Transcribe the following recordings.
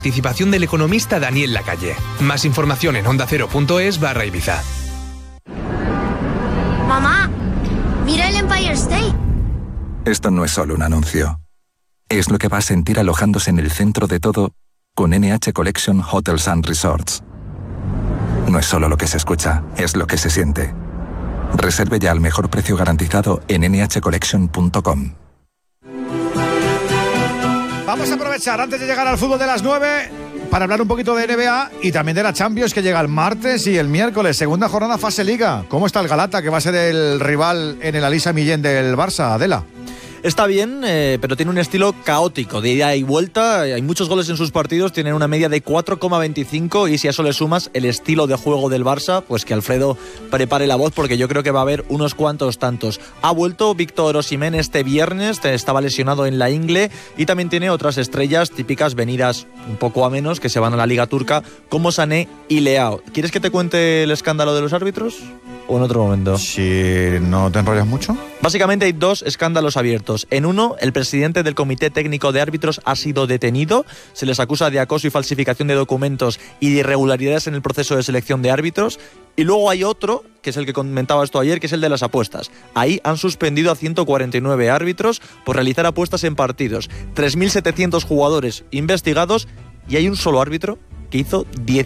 Participación del economista Daniel Lacalle. Más información en ondacero.es/Ibiza. Mamá, mira el Empire State. Esto no es solo un anuncio. Es lo que va a sentir alojándose en el centro de todo con NH Collection Hotels and Resorts. No es solo lo que se escucha, es lo que se siente. Reserve ya al mejor precio garantizado en nhcollection.com. Vamos a aprovechar antes de llegar al fútbol de las 9 para hablar un poquito de NBA y también de la Champions, que llega el martes y el miércoles, segunda jornada fase Liga. ¿Cómo está el Galata, que va a ser el rival en el Elisa Millén del Barça, Adela? Está bien, pero tiene un estilo caótico, de ida y vuelta. Hay muchos goles en sus partidos, tienen una media de 4,25 y si a eso le sumas el estilo de juego del Barça, pues que Alfredo prepare la voz porque yo creo que va a haber unos cuantos tantos. Ha vuelto Víctor Osimhen este viernes, estaba lesionado en la ingle y también tiene otras estrellas típicas venidas un poco a menos que se van a la Liga Turca como Sané y Leao. ¿Quieres que te cuente el escándalo de los árbitros? ¿O en otro momento? Si no te enrollas mucho. Básicamente hay dos escándalos abiertos. En uno, el presidente del Comité Técnico de Árbitros ha sido detenido. Se les acusa de acoso y falsificación de documentos y de irregularidades en el proceso de selección de árbitros. Y luego hay otro, que es el que comentaba esto ayer, que es el de las apuestas. Ahí han suspendido a 149 árbitros por realizar apuestas en partidos. 3.700 jugadores investigados y hay un solo árbitro que hizo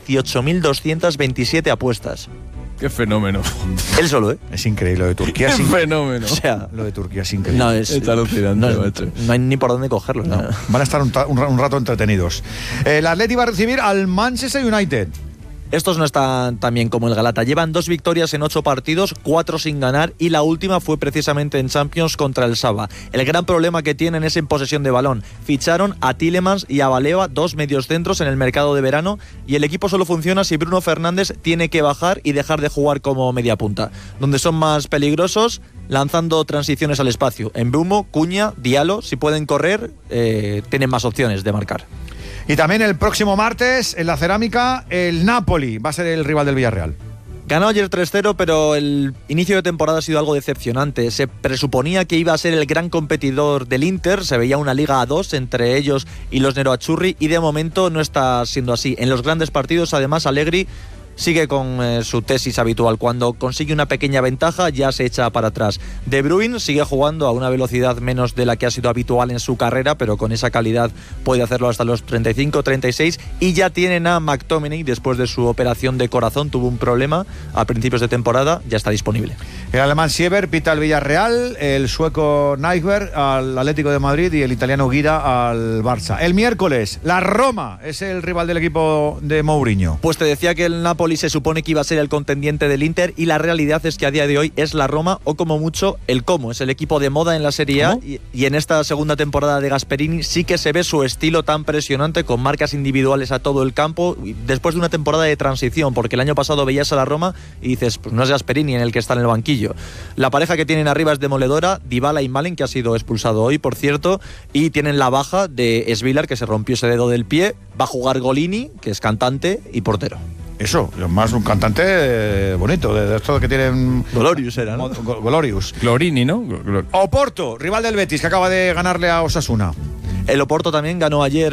18.227 apuestas. Qué fenómeno. Él solo, ¿eh? Es increíble lo de Turquía. Qué fenómeno. O sea, lo de Turquía es increíble. No, es alucinante, macho. No hay ni por dónde cogerlo. No. Van a estar un rato entretenidos. El Atleti va a recibir al Manchester United. Estos no están tan bien como el Galata. Llevan 2 victorias en 8 partidos, 4 sin ganar y la última fue precisamente en Champions contra el Saba. El gran problema que tienen es en posesión de balón. Ficharon a Tielemans y a Baleva, 2 mediocentros en el mercado de verano y el equipo solo funciona si Bruno Fernández tiene que bajar y dejar de jugar como media punta. Donde son más peligrosos, lanzando transiciones al espacio. Mbeumo, Cuña, Diallo, si pueden correr, tienen más opciones de marcar. Y también el próximo martes, en la Cerámica, el Napoli va a ser el rival del Villarreal. Ganó ayer 3-0, pero el inicio de temporada ha sido algo decepcionante. Se presuponía que iba a ser el gran competidor del Inter, se veía una liga a 2 entre ellos y los Nerazzurri y de momento no está siendo así. En los grandes partidos, además, Allegri sigue con su tesis habitual. Cuando consigue una pequeña ventaja ya se echa para atrás. De Bruyne sigue jugando a una velocidad menos de la que ha sido habitual en su carrera, pero con esa calidad puede hacerlo hasta los 35-36 y ya tienen a McTominay después de su operación de corazón. Tuvo un problema a principios de temporada, ya está disponible. El alemán Sieber pita al Villarreal, el sueco Nyberg al Atlético de Madrid y el italiano Guira al Barça. El miércoles, la Roma es el rival del equipo de Mourinho. Pues te decía que el Napoli se supone que iba a ser el contendiente del Inter y la realidad es que a día de hoy es la Roma o como mucho el Como. Es el equipo de moda en la Serie A y en esta segunda temporada de Gasperini sí que se ve su estilo tan presionante con marcas individuales a todo el campo después de una temporada de transición, porque el año pasado veías a la Roma y dices, pues no es Gasperini en el que está en el banquillo. La pareja que tienen arriba es demoledora, Dybala y Malen, que ha sido expulsado hoy, por cierto, y tienen la baja de Svilar, que se rompió ese dedo del pie. Va a jugar Golini, que es cantante y portero. Eso, más un cantante bonito, de estos que tienen... Glorious era, ¿no? Glorious. Glorini, ¿no? Oporto, rival del Betis, que acaba de ganarle a Osasuna. El Oporto también ganó ayer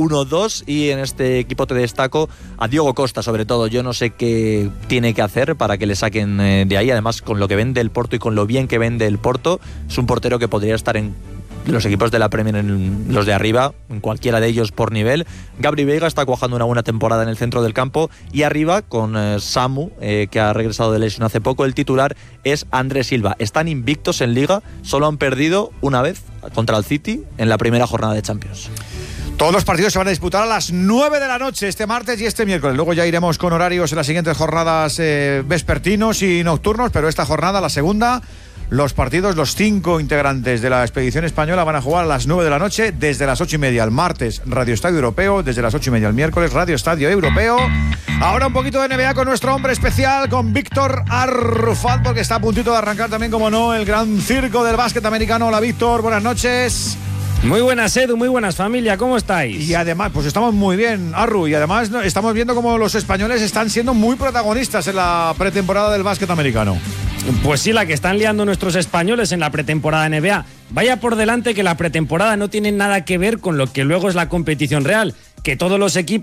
1-2 y en este equipo te destaco a Diogo Costa, sobre todo. Yo no sé qué tiene que hacer para que le saquen de ahí. Además, con lo que vende el Porto y con lo bien que vende el Porto, es un portero que podría estar en los equipos de la Premier, en los de arriba, en cualquiera de ellos por nivel. Gabri Veiga está cuajando una buena temporada en el centro del campo y arriba con Samu, que ha regresado de lesión hace poco. El titular es Andrés Silva. Están invictos en Liga, solo han perdido una vez contra el City en la primera jornada de Champions. Todos los partidos se van a disputar a las 9 de la noche este martes y este miércoles. Luego ya iremos con horarios en las siguientes jornadas vespertinos y nocturnos, pero esta jornada, la segunda, los partidos, los 5 integrantes de la expedición española van a jugar a las 9 de la noche, desde las 8:30 el martes, Radio Estadio Europeo, desde las 8:30 el miércoles, Radio Estadio Europeo. Ahora un poquito de NBA con nuestro hombre especial, con Víctor Arrufat, porque está a puntito de arrancar también, como no, el gran circo del básquet americano. Hola, Víctor, buenas noches. Muy buenas, Edu, muy buenas, familia, ¿cómo estáis? Y además, pues estamos muy bien, Arru, y además estamos viendo cómo los españoles están siendo muy protagonistas en la pretemporada del básquet americano. Pues sí, la que están liando nuestros españoles en la pretemporada NBA. Vaya por delante que la pretemporada no tiene nada que ver con lo que luego es la competición real. que todos los equipos